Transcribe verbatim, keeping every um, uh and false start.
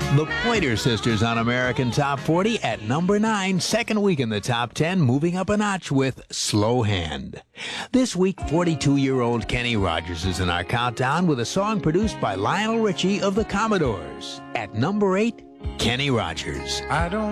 The Pointer Sisters on American Top forty at number nine, second week in the top ten, moving up a notch with Slow Hand. This week, forty-two-year-old Kenny Rogers is in our countdown with a song produced by Lionel Richie of the Commodores. At number eight, Kenny Rogers. I don't